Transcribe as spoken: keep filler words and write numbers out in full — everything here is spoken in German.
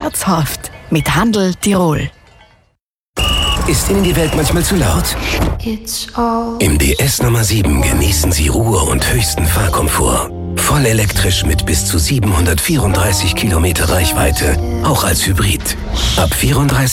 Herzhaft mit Handel Tirol. Ist Ihnen die Welt manchmal zu laut? Im D S Nummer sieben genießen Sie Ruhe und höchsten Fahrkomfort. Voll elektrisch mit bis zu siebenhundertvierunddreißig Kilometer Reichweite, auch als Hybrid. Ab vierunddreißig